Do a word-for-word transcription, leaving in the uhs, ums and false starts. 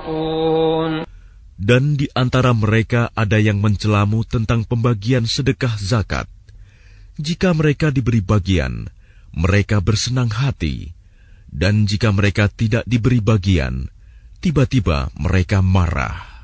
يسخطون Dan di antara mereka ada yang mencelamu tentang pembagian sedekah zakat. Jika mereka diberi bagian, mereka bersenang hati. Dan jika mereka tidak diberi bagian, tiba-tiba mereka marah.